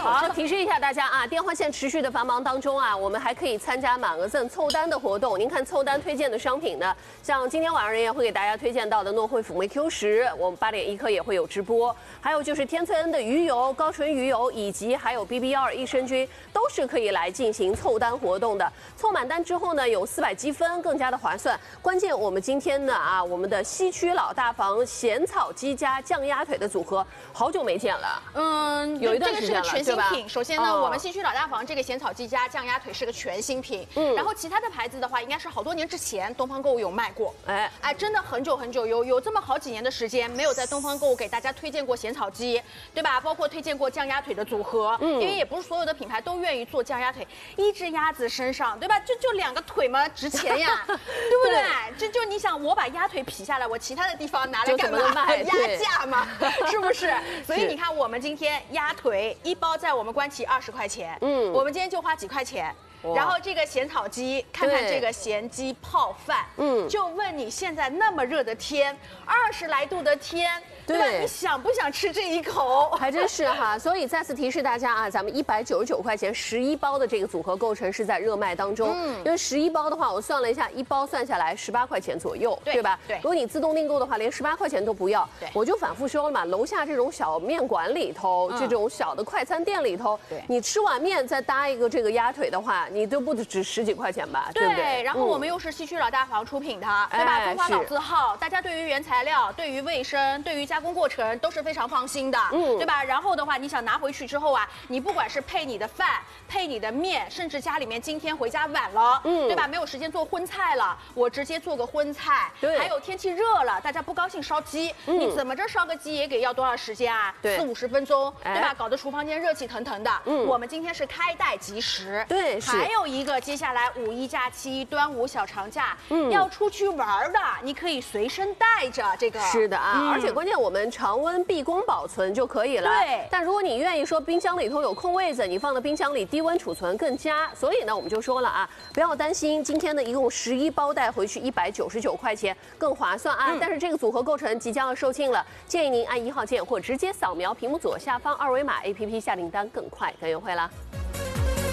好，提示一下大家啊，电话线持续的繁忙当中啊，我们还可以参加满额赠凑单的活动。您看凑单推荐的商品呢，像今天晚上人也会给大家推荐到的诺惠辅酶 Q10，我们8点1刻也会有直播。还有就是天翠恩的鱼油、高纯鱼油，以及还有 BB12益生菌，都是可以来进行凑单活动的。凑满单之后呢，有400积分，更加的划算。关键我们今天呢啊，我们的西区老大房咸草鸡加酱鸭腿的组合，好久没见了。有一段时间了， 这个是个全新品。首先呢， 哦我们西区老大房这个咸草鸡加酱鸭腿是个全新品。然后其他的牌子的话，应该是好多年之前东方购物有卖过。哎，真的很久很久，有这么好几年的时间没有在东方购物给大家推荐过咸草鸡，对吧？包括推荐过酱鸭腿的组合。因为也不是所有的品牌都愿意做酱鸭腿，一只鸭子身上，对吧？就2个腿嘛，值钱呀，对不对？就你想，我把鸭腿劈下来，我其他的地方拿来干嘛？压价嘛，是不是？所以你看，我们今天鸭腿一包在我们官旗20块钱，我们今天就花几块钱。然后这个咸草鸡，看看这个咸鸡泡饭，就问你现在那么热的天，20来度的天，对吧？你想不想吃这一口？ 还真是哈，所以再次提示大家啊，咱们199块钱11包的这个组合构成是在热卖当中，因为11包的话，我算了一下，一包算下来18块钱左右，对吧？对。如果你自动订购的话，连18块钱都不要。对。我就反复说了嘛，楼下这种小面馆里头，这种小的快餐店里头，你吃碗面再搭一个这个鸭腿的话，你都不止10几块钱吧，对不对？ 然后我们又是西区老大房出品的，对吧？中华老字号，大家对于原材料、对于卫生、对于加工过程都是非常放心的，对吧？然后的话，你想拿回去之后啊，你不管是配你的饭、配你的面，甚至家里面今天回家晚了，对吧？没有时间做荤菜了，我直接做个荤菜。对。还有天气热了，大家不高兴烧鸡，你怎么着烧个鸡也得要多少时间啊？4、50分钟，对吧？搞得厨房间热气腾腾的。我们今天是开袋即食。对。还有一个，接下来5一假期、端午小长假，要出去玩的，你可以随身带着这个。 是的啊，而且关键我们常温闭工保存就可以了。对。但如果你愿意说冰箱里头有空位子，你放到冰箱里低温储存更佳。所以呢，我们就说了啊，不要担心，今天呢一共11包带回去199块钱，更划算啊。但是这个组合构成即将要售罄了，建议您按1号键或直接扫描屏幕左下方2维码 APP 下订单更快更优惠啦。